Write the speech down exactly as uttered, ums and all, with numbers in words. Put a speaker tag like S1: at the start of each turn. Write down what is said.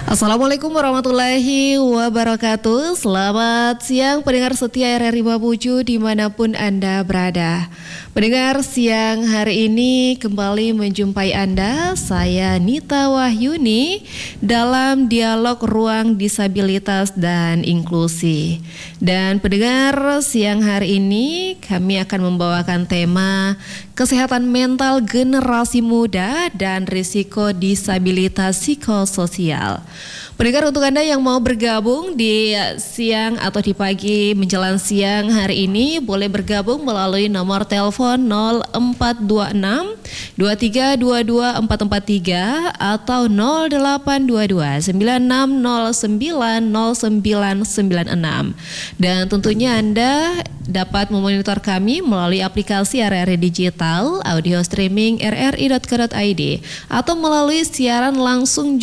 S1: Assalamualaikum warahmatullahi wabarakatuh. Selamat siang pendengar setia R R I Mamuju dimanapun Anda berada. Pendengar, siang hari ini kembali menjumpai Anda, saya Nita Wahyuni dalam dialog ruang disabilitas dan inklusi. Dan pendengar, siang hari ini kami akan membawakan tema kesehatan mental generasi muda dan risiko disabilitas psikososial. Pendengar, untuk Anda yang mau bergabung di siang atau di pagi menjelang siang hari ini, boleh bergabung melalui nomor telepon nol empat dua enam dua tiga dua dua empat empat tiga atau nol delapan dua dua sembilan enam nol sembilan nol sembilan sembilan enam. Dan tentunya Anda dapat memonitor kami melalui aplikasi R R I Digital, audio streaming r r i dot co dot i d atau melalui siaran langsung